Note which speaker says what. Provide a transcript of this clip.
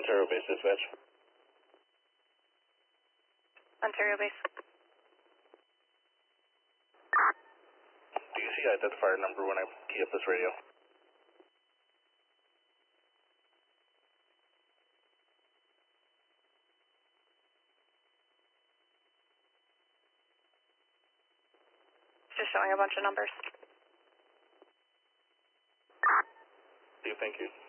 Speaker 1: Ontario Base Dispatch.
Speaker 2: Ontario Base.
Speaker 1: Do you see identifier number when I key up this radio?
Speaker 2: Just showing a bunch of numbers.
Speaker 1: Thank you.